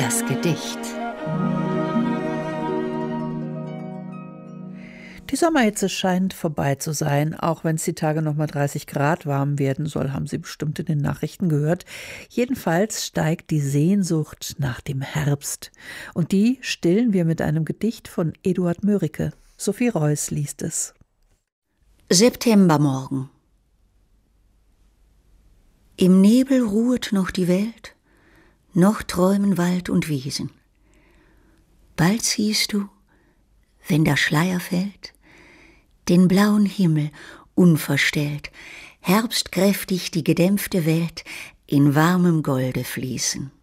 Das Gedicht. Die Sommerhitze scheint vorbei zu sein, auch wenn es die Tage noch mal 30 Grad warm werden soll, haben Sie bestimmt in den Nachrichten gehört. Jedenfalls steigt die Sehnsucht nach dem Herbst. Und die stillen wir mit einem Gedicht von Eduard Mörike. Sophie Reuss liest es. Septembermorgen. Im Nebel ruhet noch die Welt, noch träumen Wald und Wiesen. Bald siehst du, wenn der Schleier fällt, den blauen Himmel unverstellt, herbstkräftig die gedämpfte Welt in warmem Golde fließen.